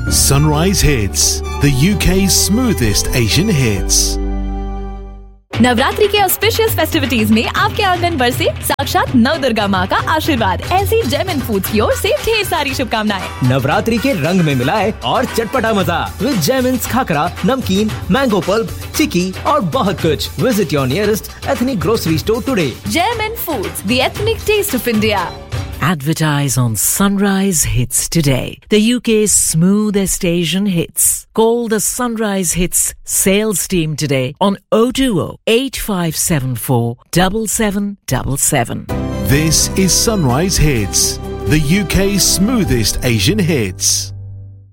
Sunrise Hits, the UK's smoothest Asian hits. Navratri के auspicious festivities में आपके आंगन बरसे साक्षात नवदुर्गा माँ का आशीर्वाद। ऐसी जेमिन फूड्स की ओर से ढेर सारी शुभकामनाएं। नवरात्रि के रंग में मिलाए और चटपटा मजा विद जेमिन्स खाकरा, नमकीन, मैंगो पल्प, चिक्की और बहुत कुछ। Visit your nearest ethnic grocery store today. जेमिन foods, the ethnic test of India. Advertise on Sunrise Hits today, the UK's smoothest Asian hits. Call the Sunrise Hits sales team today on 020 8574 7777. This is Sunrise Hits, the UK's smoothest Asian hits.